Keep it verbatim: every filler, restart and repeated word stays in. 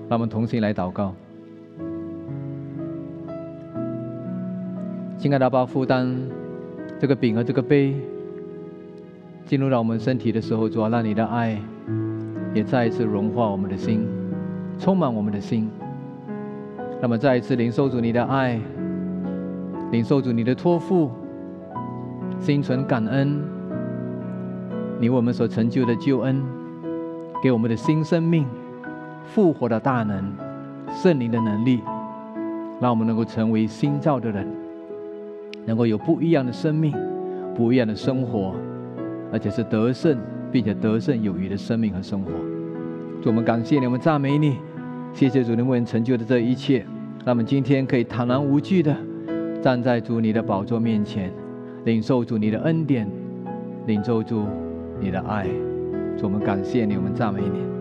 让我们同心来祷告。亲爱的阿爸父，当这个饼和这个杯进入到我们身体的时候，主啊，让你的爱也再一次融化我们的心，充满我们的心。那么再一次领受主你的爱，领受主你的托付，心存感恩，你为我们所成就的救恩，给我们的新生命，复活的大能，圣灵的能力，让我们能够成为新造的人，能够有不一样的生命，不一样的生活，而且是得胜并且得胜有余的生命和生活。主，我们感谢你，我们赞美你，谢谢主你为我们成就的这一切，让我们今天可以坦然无惧的站在主你的宝座面前，领受主你的恩典，领受主你的爱。主，我们感谢你，我们赞美你。